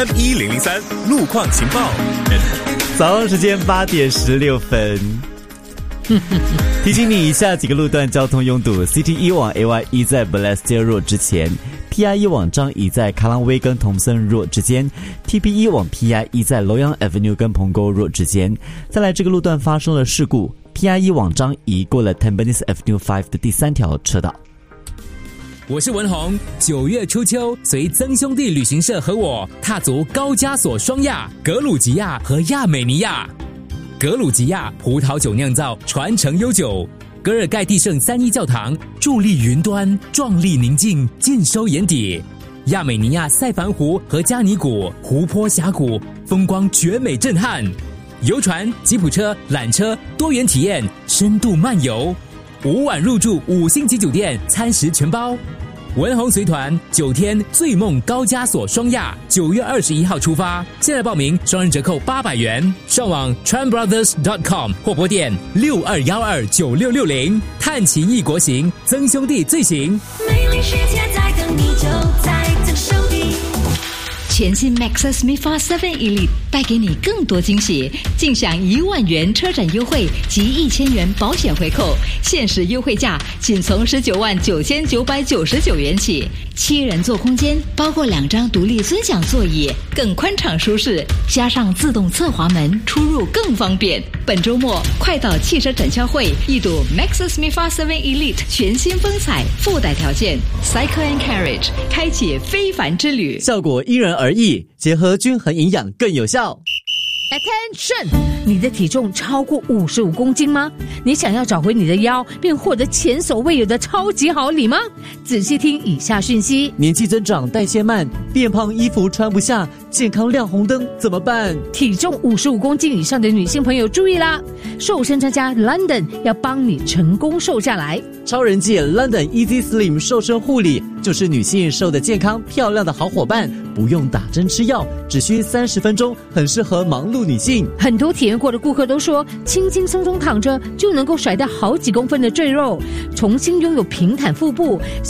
1003路况情报。 早上时间8点16分。提醒你以下几个路段交通拥堵 ：CT1 往 AY1 在 Balestier Road 之前 ，PI1 往张仪在卡朗威跟同森 Road 之间 ，TP1 往 PI1 在 Loyang Avenue 跟蓬沟 Road 之间。再来，这个路段发生了事故 ，PI1 往张仪过了 Tampines Avenue 5的第3条车道。 我是文宏，9月初秋，随曾兄弟旅行社和我踏足高加索双亚、格鲁吉亚和亚美尼亚。格鲁吉亚葡萄酒酿造传承悠久，格尔盖蒂圣三一教堂伫立云端，壮丽宁静，尽收眼底。亚美尼亚塞凡湖和加尼谷湖泊峡谷风光绝美震撼，游船、吉普车、缆车多元体验，深度漫游，5晚入住5星级酒店，餐食全包。文宏随团9天醉梦高加索双亚，9月21号出发，现在报名双人折扣800元，上网 tranbrothers.com 或拨电62129660，探奇异国行，曾兄弟最行。 美丽世界在等你，就在曾兄弟。全新 Maxus MIFA 7 Elite 带给你更多惊喜，尽享1万元车展优惠及1000元保险回扣，限时优惠价仅从19万9999元起。7人座空间包括2张独立尊享座椅，更宽敞舒适，加上自动侧滑门，出入更方便。本周末快到汽车展销会一睹 Maxus MIFA 7 Elite 全新风采，附带条件 Cycle and Carriage 开启非凡之旅， 效果因人而异，结合均衡营养更有效。 Attention！ 你的体重超过55公斤吗？你想要找回你的腰，并获得前所未有的超级好礼吗？仔细听以下讯息： 年纪增长，代谢慢，变胖，衣服穿不下，健康亮红灯，怎么办？ 体重55公斤以上的女性朋友注意啦！瘦身专家 London 要帮你成功瘦下来。 超人界 London Easy Slim 瘦身护理就是女性瘦得健康漂亮的好伙伴，不用打针吃药，只需30分钟，很适合忙碌女性。 很多体验过的顾客都说，轻轻松松躺着就能够甩掉好几公分的赘肉，重新拥有平坦腹部，